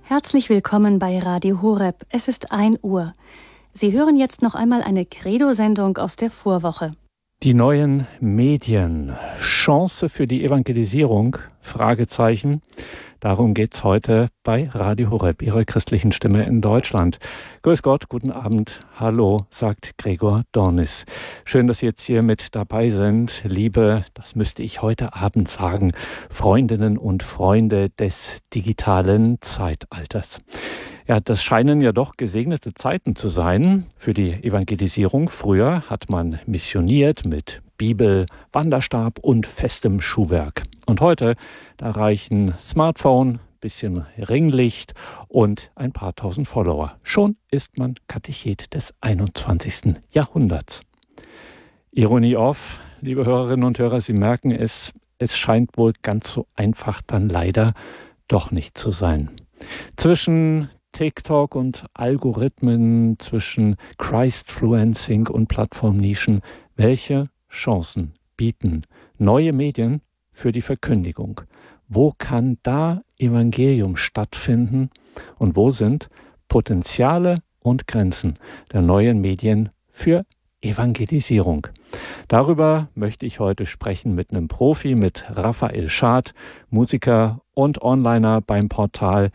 Herzlich willkommen bei Radio Horeb. Es ist 1 Uhr. Sie hören jetzt noch einmal eine Credo-Sendung aus der Vorwoche. Die neuen Medien. Chance für die Evangelisierung? Fragezeichen. Darum geht's heute bei Radio Horeb, Ihrer christlichen Stimme in Deutschland. Grüß Gott, guten Abend, hallo, sagt Gregor Dornis. Schön, dass Sie jetzt hier mit dabei sind, liebe, das müsste ich heute Abend sagen, Freundinnen und Freunde des digitalen Zeitalters. Ja, das scheinen ja doch gesegnete Zeiten zu sein für die Evangelisierung. Früher hat man missioniert mit Bibel, Wanderstab und festem Schuhwerk. Und heute, da reichen Smartphone, bisschen Ringlicht und ein paar tausend Follower. Schon ist man Katechet des 21. Jahrhunderts. Ironie off, liebe Hörerinnen und Hörer, Sie merken es scheint wohl ganz so einfach dann leider doch nicht zu sein. Zwischen TikTok und Algorithmen, zwischen Christfluencing und Plattformnischen, welche Chancen bieten neue Medien für die Verkündigung? Wo kann da Evangelium stattfinden und wo sind Potenziale und Grenzen der neuen Medien für Evangelisierung? Darüber möchte ich heute sprechen mit einem Profi, mit Raphael Schad, Musiker und Onliner beim Portal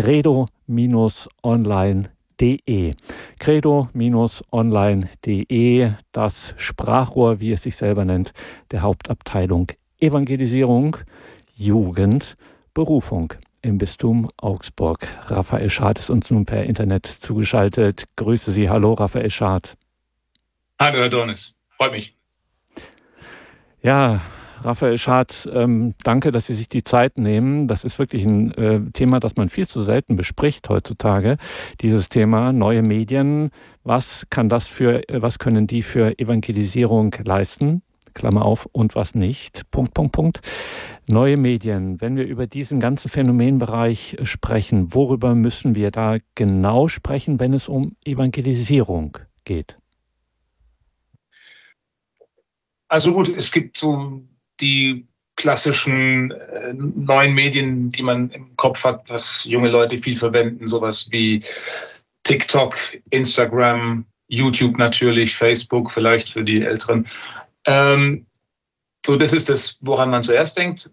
credo-online.de. credo-online.de, das Sprachrohr, wie es sich selber nennt, der Hauptabteilung Evangelisierung, Jugend, Berufung im Bistum Augsburg. Raphael Schad ist uns nun per Internet zugeschaltet. Grüße Sie. Hallo, Raphael Schad. Hallo, Herr Dornis. Freut mich. Ja, Raphael Schad, danke, dass Sie sich die Zeit nehmen. Das ist wirklich ein Thema, das man viel zu selten bespricht heutzutage. Dieses Thema neue Medien. Was können die für Evangelisierung leisten? Klammer auf, und was nicht? ... Neue Medien. Wenn wir über diesen ganzen Phänomenbereich sprechen, worüber müssen wir da genau sprechen, wenn es um Evangelisierung geht? Also gut, es gibt so die klassischen neuen Medien, die man im Kopf hat, was junge Leute viel verwenden, sowas wie TikTok, Instagram, YouTube natürlich, Facebook vielleicht für die Älteren. So, das ist das, woran man zuerst denkt.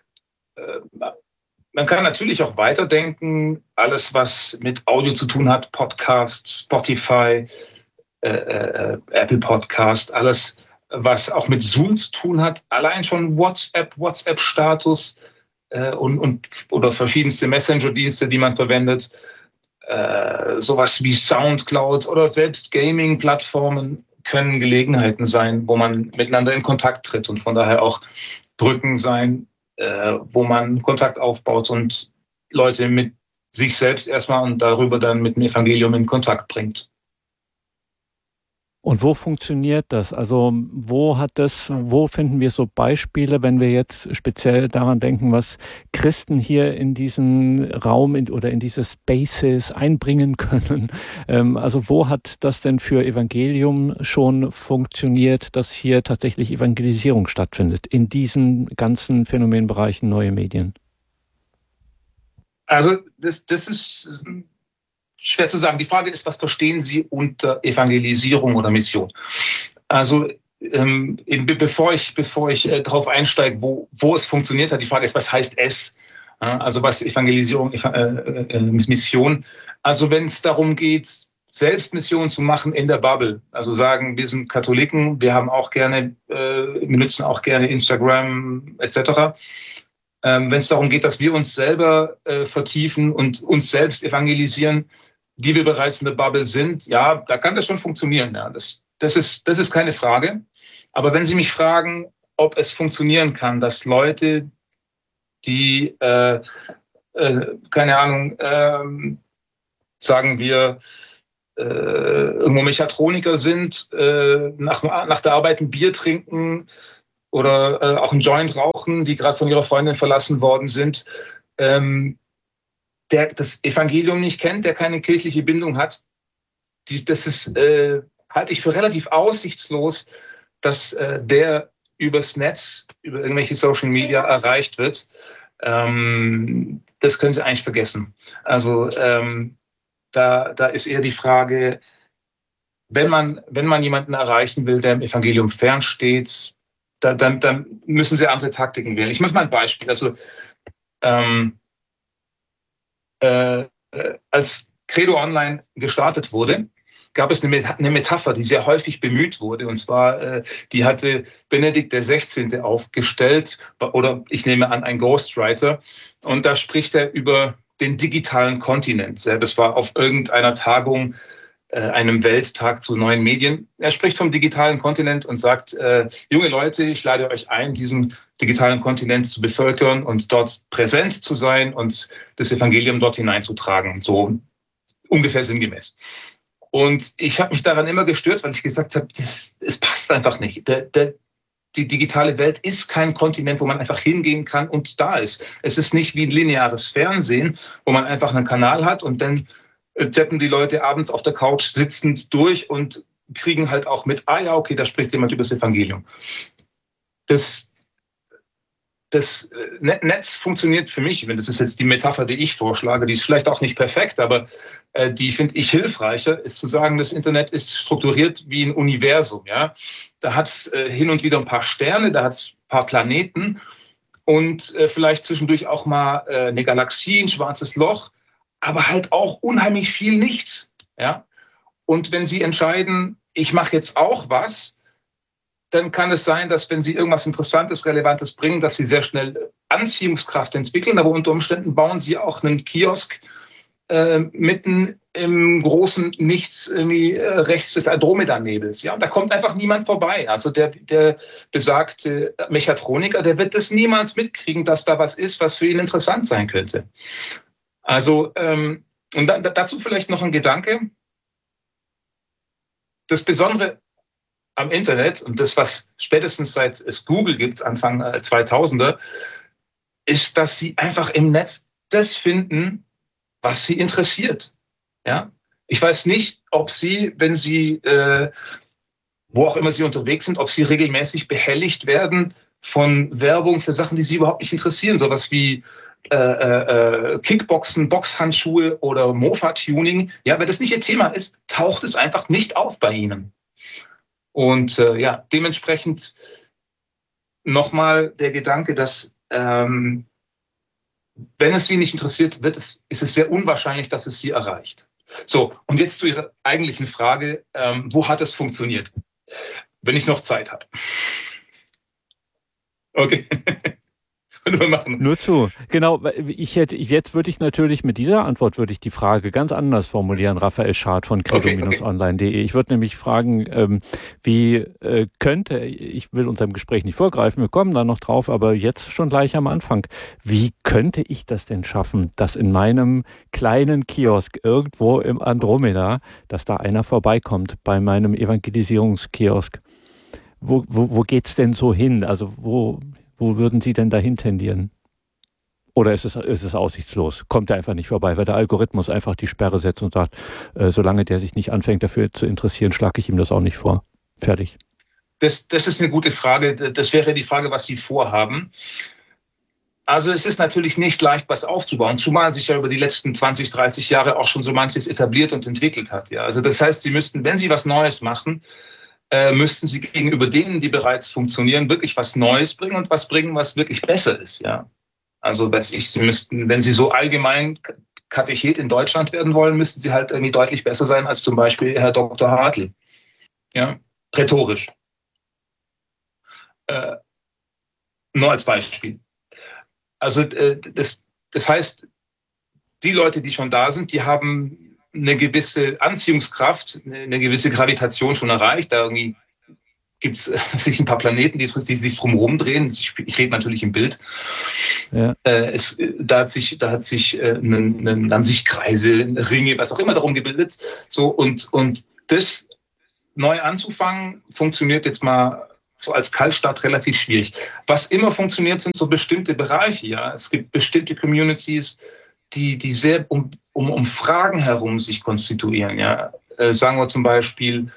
Man kann natürlich auch weiterdenken, alles, was mit Audio zu tun hat, Podcasts, Spotify, Apple Podcast, alles, was auch mit Zoom zu tun hat, allein schon WhatsApp-Status oder verschiedenste Messenger-Dienste, die man verwendet, sowas wie Soundcloud oder selbst Gaming-Plattformen können Gelegenheiten sein, wo man miteinander in Kontakt tritt und von daher auch Brücken sein, wo man Kontakt aufbaut und Leute mit sich selbst erstmal und darüber dann mit dem Evangelium in Kontakt bringt. Und wo funktioniert das? Also wo finden wir so Beispiele, wenn wir jetzt speziell daran denken, was Christen hier in diesen Raum oder in diese Spaces einbringen können? Also wo hat das denn für Evangelium schon funktioniert, dass hier tatsächlich Evangelisierung stattfindet in diesen ganzen Phänomenbereichen neue Medien? Also das ist schwer zu sagen. Die Frage ist, was verstehen Sie unter Evangelisierung oder Mission? Also bevor ich darauf einsteige, wo es funktioniert hat, die Frage ist, was heißt es? Also was Evangelisierung, Mission? Also wenn es darum geht, Selbstmission zu machen in der Bubble, also sagen, wir sind Katholiken, wir nutzen auch gerne Instagram etc., wenn es darum geht, dass wir uns selber vertiefen und uns selbst evangelisieren, die wir bereits in der Bubble sind, ja, da kann das schon funktionieren. Ja. Das ist keine Frage. Aber wenn Sie mich fragen, ob es funktionieren kann, dass Leute, die, keine Ahnung, sagen wir, irgendwo Mechatroniker sind, nach der Arbeit ein Bier trinken oder auch einen Joint rauchen, die gerade von ihrer Freundin verlassen worden sind, der das Evangelium nicht kennt, der keine kirchliche Bindung hat, halte ich für relativ aussichtslos, dass der übers Netz, über irgendwelche Social Media erreicht wird. Das können Sie eigentlich vergessen. Also da ist eher die Frage, wenn man jemanden erreichen will, der im Evangelium fernsteht, dann müssen Sie andere Taktiken wählen. Ich mache mal ein Beispiel. Also als Credo Online gestartet wurde, gab es eine Metapher, die sehr häufig bemüht wurde. Und zwar, die hatte Benedikt XVI. Aufgestellt, oder ich nehme an, ein Ghostwriter. Und da spricht er über den digitalen Kontinent. Das war auf irgendeiner Tagung, einem Welttag zu neuen Medien. Er spricht vom digitalen Kontinent und sagt, junge Leute, ich lade euch ein, diesen digitalen Kontinent zu bevölkern und dort präsent zu sein und das Evangelium dort hineinzutragen. So ungefähr sinngemäß. Und ich habe mich daran immer gestört, weil ich gesagt habe, es passt einfach nicht. Die digitale Welt ist kein Kontinent, wo man einfach hingehen kann und da ist. Es ist nicht wie ein lineares Fernsehen, wo man einfach einen Kanal hat und dann zappen die Leute abends auf der Couch sitzend durch und kriegen halt auch mit, ja, okay, da spricht jemand über das Evangelium. Das Netz funktioniert für mich, das ist jetzt die Metapher, die ich vorschlage, die ist vielleicht auch nicht perfekt, aber die finde ich hilfreicher, ist zu sagen, das Internet ist strukturiert wie ein Universum. Ja? Da hat es hin und wieder ein paar Sterne, da hat es ein paar Planeten und vielleicht zwischendurch auch mal eine Galaxie, ein schwarzes Loch, aber halt auch unheimlich viel Nichts. Ja? Und wenn Sie entscheiden, ich mache jetzt auch was, dann kann es sein, dass wenn Sie irgendwas Interessantes, Relevantes bringen, dass Sie sehr schnell Anziehungskraft entwickeln, aber unter Umständen bauen Sie auch einen Kiosk mitten im großen Nichts rechts des Andromeda-Nebels. Ja? Und da kommt einfach niemand vorbei. Also der besagte Mechatroniker, der wird das niemals mitkriegen, dass da was ist, was für ihn interessant sein könnte. Also und dazu vielleicht noch ein Gedanke. Das Besondere am Internet und das, was spätestens seit es Google gibt, Anfang 2000er, ist, dass Sie einfach im Netz das finden, was Sie interessiert. Ja? Ich weiß nicht, ob Sie, wenn Sie, wo auch immer Sie unterwegs sind, ob Sie regelmäßig behelligt werden von Werbung für Sachen, die Sie überhaupt nicht interessieren. Sowas wie Kickboxen, Boxhandschuhe oder Mofa-Tuning. Ja, wenn das nicht Ihr Thema ist, taucht es einfach nicht auf bei Ihnen. Und dementsprechend nochmal der Gedanke, dass wenn es Sie nicht interessiert, ist es sehr unwahrscheinlich, dass es Sie erreicht. So, und jetzt zu Ihrer eigentlichen Frage, wo hat es funktioniert? Wenn ich noch Zeit habe. Okay. Nur zu. Genau, jetzt würde ich natürlich mit dieser Antwort die Frage ganz anders formulieren, Raphael Schad von credo-online.de. Ich würde nämlich fragen, ich will unserem Gespräch nicht vorgreifen, wir kommen da noch drauf, aber jetzt schon gleich am Anfang, wie könnte ich das denn schaffen, dass in meinem kleinen Kiosk irgendwo im Andromeda, dass da einer vorbeikommt bei meinem Evangelisierungskiosk? Wo geht's denn so hin? Also wo würden Sie denn dahin tendieren? Oder ist es aussichtslos? Kommt er einfach nicht vorbei, weil der Algorithmus einfach die Sperre setzt und sagt, solange der sich nicht anfängt dafür zu interessieren, schlage ich ihm das auch nicht vor. Fertig. Das ist eine gute Frage. Das wäre die Frage, was Sie vorhaben. Also es ist natürlich nicht leicht, was aufzubauen, zumal sich ja über die letzten 20, 30 Jahre auch schon so manches etabliert und entwickelt hat. Ja? Also das heißt, Sie müssten, wenn Sie was Neues machen, müssten Sie gegenüber denen, die bereits funktionieren, wirklich was Neues bringen und was bringen, was wirklich besser ist. Ja? Also Sie müssten, wenn Sie so allgemein Katechet in Deutschland werden wollen, müssten Sie halt irgendwie deutlich besser sein als zum Beispiel Herr Dr. Hartl. Ja? Rhetorisch. Nur als Beispiel. Also das heißt, die Leute, die schon da sind, die haben eine gewisse Anziehungskraft, eine gewisse Gravitation schon erreicht. Da irgendwie gibt es sich ein paar Planeten, die sich drumherum drehen. Ich rede natürlich im Bild. Ja. Da haben sich Kreise, Ringe, was auch immer darum gebildet. So, und das neu anzufangen, funktioniert jetzt mal so als Kaltstart relativ schwierig. Was immer funktioniert, sind so bestimmte Bereiche. Ja, es gibt bestimmte Communities, die sehr um Fragen herum sich konstituieren. Ja, sagen wir zum Beispiel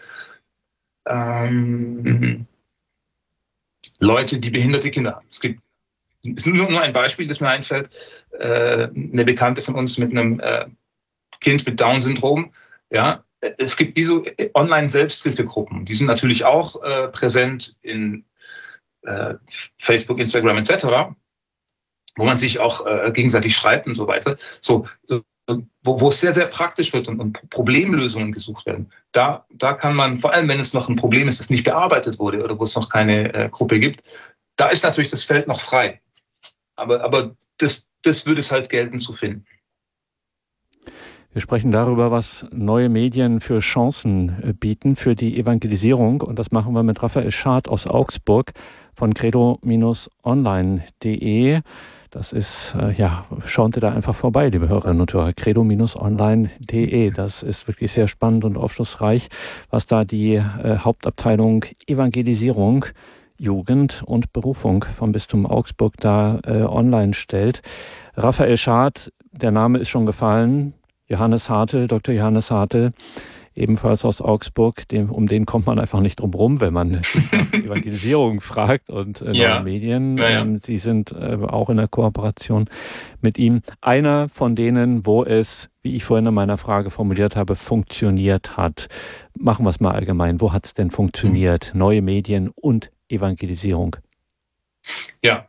Leute, die behinderte Kinder haben. Es gibt ist nur ein Beispiel, das mir einfällt. Eine Bekannte von uns mit einem Kind mit Down-Syndrom, ja, es gibt diese Online-Selbsthilfegruppen, die sind natürlich auch präsent in Facebook, Instagram etc., wo man sich auch gegenseitig schreibt und so weiter. Wo es sehr, sehr praktisch wird und Problemlösungen gesucht werden. Da kann man, vor allem wenn es noch ein Problem ist, das nicht bearbeitet wurde oder wo es noch keine Gruppe gibt, da ist natürlich das Feld noch frei. Aber das würde es halt gelten zu finden. Wir sprechen darüber, was neue Medien für Chancen bieten für die Evangelisierung. Und das machen wir mit Raphael Schad aus Augsburg von credo-online.de. Das ist, schauen Sie da einfach vorbei, liebe Hörerinnen und Hörer, credo-online.de. Das ist wirklich sehr spannend und aufschlussreich, was da die Hauptabteilung Evangelisierung, Jugend und Berufung vom Bistum Augsburg da online stellt. Raphael Schad, der Name ist schon gefallen, Johannes Hartl, Dr. Johannes Hartl, ebenfalls aus Augsburg, um den kommt man einfach nicht drum rum, wenn man nach Evangelisierung fragt und neue Medien. Ja. Sie sind auch in der Kooperation mit ihm. Einer von denen, wo es, wie ich vorhin in meiner Frage formuliert habe, funktioniert hat. Machen wir es mal allgemein. Wo hat es denn funktioniert? Neue Medien und Evangelisierung. Ja,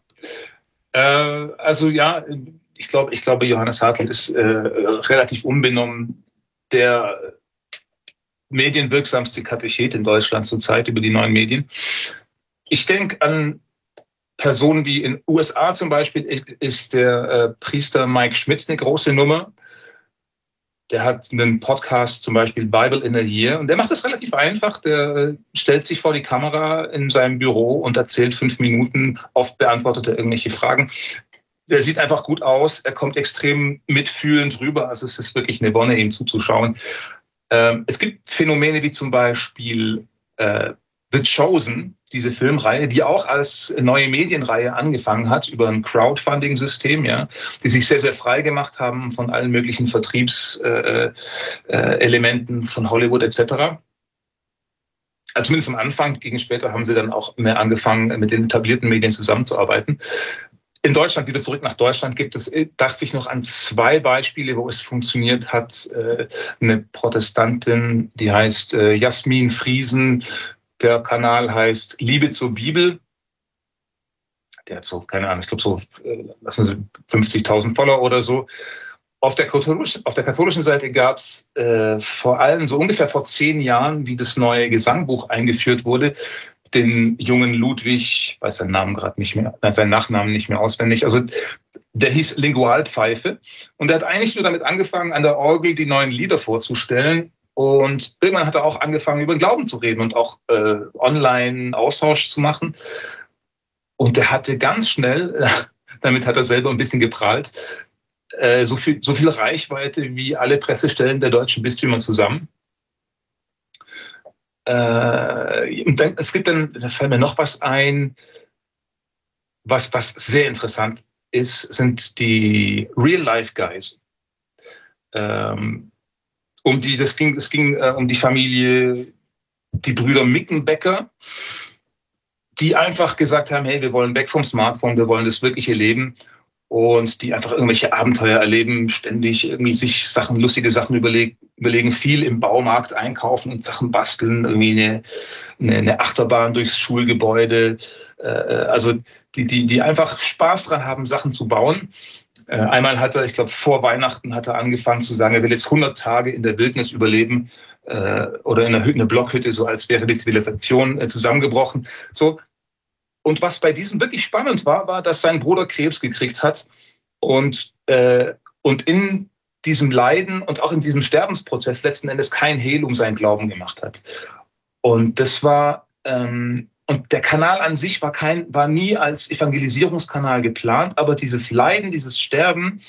ich glaube, Johannes Hartl ist relativ unbenommen der medienwirksamste Katechet in Deutschland zurzeit über die neuen Medien. Ich denke an Personen wie in den USA zum Beispiel ist der Priester Mike Schmitz eine große Nummer. Der hat einen Podcast, zum Beispiel Bible in a Year, und der macht das relativ einfach. Der stellt sich vor die Kamera in seinem Büro und erzählt 5 Minuten, oft beantwortet er irgendwelche Fragen. Der sieht einfach gut aus, er kommt extrem mitfühlend rüber, also es ist wirklich eine Wonne, ihm zuzuschauen. Es gibt Phänomene wie zum Beispiel The Chosen, diese Filmreihe, die auch als neue Medienreihe angefangen hat über ein Crowdfunding-System, ja, die sich sehr, sehr frei gemacht haben von allen möglichen Vertriebselementen von Hollywood etc. Also zumindest am Anfang, gegen später haben sie dann auch mehr angefangen, mit den etablierten Medien zusammenzuarbeiten. In Deutschland, wieder zurück nach Deutschland, gibt es, dachte ich, noch an 2 Beispiele, wo es funktioniert hat. Eine Protestantin, die heißt Jasmin Friesen. Der Kanal heißt Liebe zur Bibel. Der hat so, keine Ahnung, ich glaube 50.000 Follower oder so. Auf der katholischen Seite gab es vor allem so ungefähr vor 10 Jahren, wie das neue Gesangbuch eingeführt wurde, den jungen Ludwig, weiß seinen Namen gerade nicht mehr, seinen Nachnamen nicht mehr auswendig. Also der hieß Lingualpfeife und der hat eigentlich nur damit angefangen, an der Orgel die neuen Lieder vorzustellen. Und irgendwann hat er auch angefangen, über den Glauben zu reden und auch online Austausch zu machen. Und der hatte ganz schnell, damit hat er selber ein bisschen geprahlt, so viel Reichweite wie alle Pressestellen der deutschen Bistümer zusammen. Und dann, da fällt mir noch was ein, was sehr interessant ist, sind die Real-Life-Guys. Es ging um die Familie, die Brüder Mickenbecker, die einfach gesagt haben, hey, wir wollen weg vom Smartphone, wir wollen das wirkliche Leben, und die einfach irgendwelche Abenteuer erleben, ständig irgendwie sich lustige Sachen überlegen, viel im Baumarkt einkaufen und Sachen basteln, irgendwie eine Achterbahn durchs Schulgebäude, also die einfach Spaß dran haben, Sachen zu bauen. Einmal hat er, ich glaube vor Weihnachten hat er angefangen zu sagen, er will jetzt 100 Tage in der Wildnis überleben oder in einer Blockhütte, so als wäre die Zivilisation zusammengebrochen. So. Und was bei diesem wirklich spannend war, dass sein Bruder Krebs gekriegt hat und in diesem Leiden und auch in diesem Sterbensprozess letzten Endes kein Hehl um seinen Glauben gemacht hat. Und das war und der Kanal an sich war nie als Evangelisierungskanal geplant, aber dieses Leiden, dieses Sterben,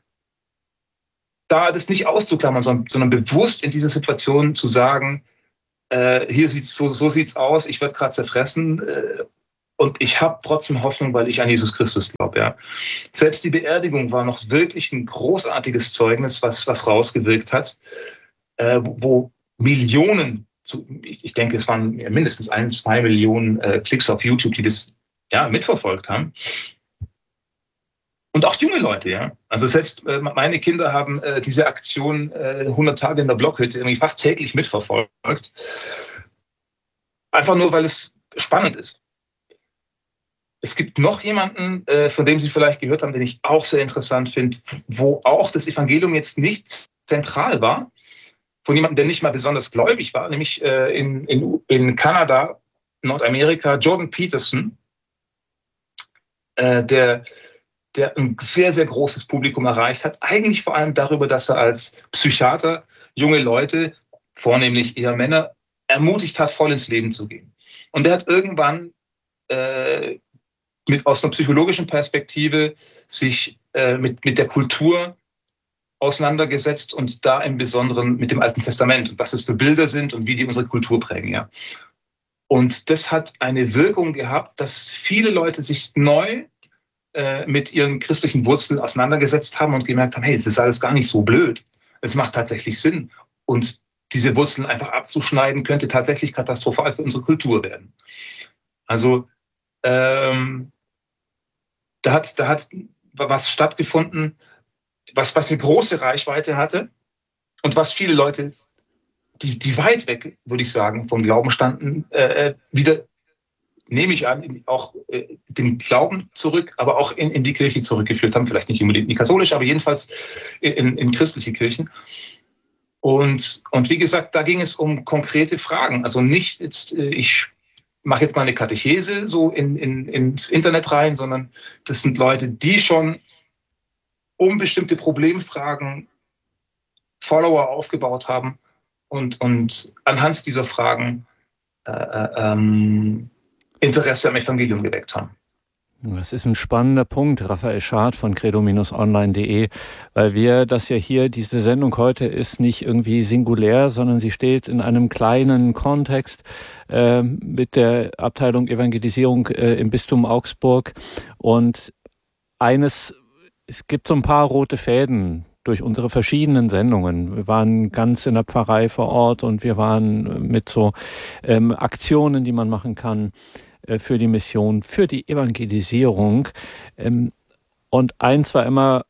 da das nicht auszuklammern, sondern bewusst in dieser Situation zu sagen, hier so sieht's aus, ich werde gerade zerfressen. Und ich habe trotzdem Hoffnung, weil ich an Jesus Christus glaube. Ja. Selbst die Beerdigung war noch wirklich ein großartiges Zeugnis, was rausgewirkt hat, wo Millionen, ich denke, es waren mindestens 1-2 Millionen Klicks auf YouTube, die das mitverfolgt haben. Und auch junge Leute, ja. Also selbst meine Kinder haben diese Aktion 100 Tage in der Blockhütte irgendwie fast täglich mitverfolgt. Einfach nur, weil es spannend ist. Es gibt noch jemanden, von dem Sie vielleicht gehört haben, den ich auch sehr interessant finde, wo auch das Evangelium jetzt nicht zentral war, von jemandem, der nicht mal besonders gläubig war, nämlich in Kanada, Nordamerika, Jordan Peterson, der ein sehr, sehr großes Publikum erreicht hat. Eigentlich vor allem darüber, dass er als Psychiater junge Leute, vornehmlich eher Männer, ermutigt hat, voll ins Leben zu gehen. Und er hat irgendwann aus einer psychologischen Perspektive sich mit der Kultur auseinandergesetzt und da im Besonderen mit dem Alten Testament und was es für Bilder sind und wie die unsere Kultur prägen. Ja. Und das hat eine Wirkung gehabt, dass viele Leute sich neu mit ihren christlichen Wurzeln auseinandergesetzt haben und gemerkt haben, hey, es ist alles gar nicht so blöd. Es macht tatsächlich Sinn. Und diese Wurzeln einfach abzuschneiden, könnte tatsächlich katastrophal für unsere Kultur werden. Also da hat was stattgefunden, was eine große Reichweite hatte und was viele Leute, die weit weg, würde ich sagen, vom Glauben standen, wieder, nehme ich an, auch den Glauben zurück, aber auch in die Kirche zurückgeführt haben. Vielleicht nicht unbedingt in die katholische, aber jedenfalls in christliche Kirchen. Und wie gesagt, da ging es um konkrete Fragen. Also nicht jetzt, ich mache jetzt mal eine Katechese so ins Internet rein, sondern das sind Leute, die schon um bestimmte Problemfragen Follower aufgebaut haben und anhand dieser Fragen Interesse am Evangelium geweckt haben. Das ist ein spannender Punkt, Raphael Schad von credo-online.de, weil wir das ja hier, diese Sendung heute ist nicht irgendwie singulär, sondern sie steht in einem kleinen Kontext mit der Abteilung Evangelisierung im Bistum Augsburg. Und es gibt so ein paar rote Fäden durch unsere verschiedenen Sendungen. Wir waren ganz in der Pfarrei vor Ort und wir waren mit so Aktionen, die man machen kann, für die Mission, für die Evangelisierung. Und eins war immer,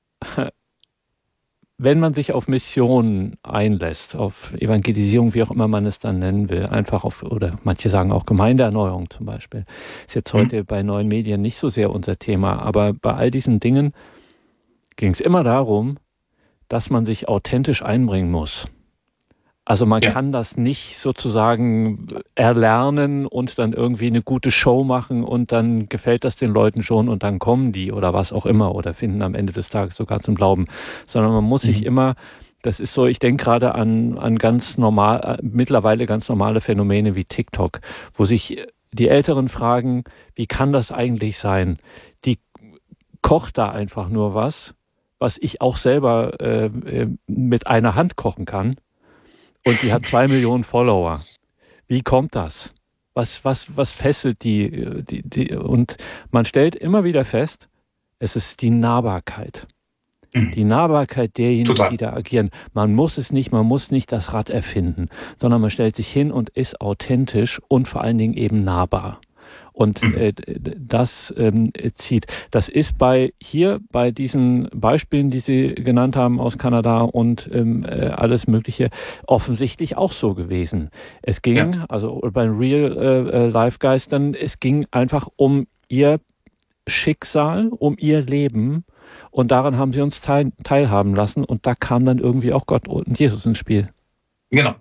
wenn man sich auf Mission einlässt, auf Evangelisierung, wie auch immer man es dann nennen will, einfach oder manche sagen auch Gemeindeerneuerung zum Beispiel, ist jetzt heute bei neuen Medien nicht so sehr unser Thema, aber bei all diesen Dingen ging es immer darum, dass man sich authentisch einbringen muss. Also man kann das nicht sozusagen erlernen und dann irgendwie eine gute Show machen und dann gefällt das den Leuten schon und dann kommen die oder was auch immer oder finden am Ende des Tages sogar zum Glauben. Sondern man muss sich immer, das ist so, ich denke gerade an mittlerweile ganz normale Phänomene wie TikTok, wo sich die Älteren fragen, wie kann das eigentlich sein? Die kocht da einfach nur was ich auch selber mit einer Hand kochen kann. Und die hat 2 Millionen Follower. Wie kommt das? Was fesselt die? Und man stellt immer wieder fest, es ist die Nahbarkeit. Die Nahbarkeit derjenigen, die da agieren. Man muss nicht das Rad erfinden, sondern man stellt sich hin und ist authentisch und vor allen Dingen eben nahbar. Und das zieht. Das ist bei diesen Beispielen, die Sie genannt haben aus Kanada und alles Mögliche, offensichtlich auch so gewesen. Es ging, also bei Real-Life-Geistern, es ging einfach um ihr Schicksal, um ihr Leben und daran haben sie uns teilhaben lassen und da kam dann irgendwie auch Gott und Jesus ins Spiel. Genau.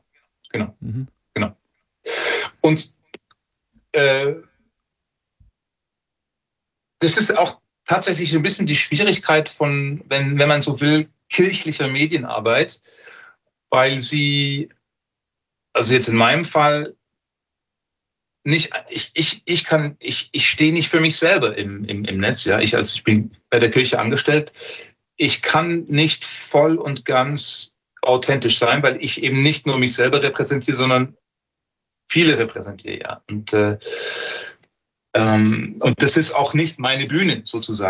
Und das ist auch tatsächlich ein bisschen die Schwierigkeit von, wenn man so will, kirchlicher Medienarbeit, weil sie, also jetzt in meinem Fall, nicht, ich stehe nicht für mich selber im Netz, ja. Ich bin bei der Kirche angestellt. Ich kann nicht voll und ganz authentisch sein, weil ich eben nicht nur mich selber repräsentiere, sondern viele repräsentiere, ja. Und das ist auch nicht meine Bühne sozusagen.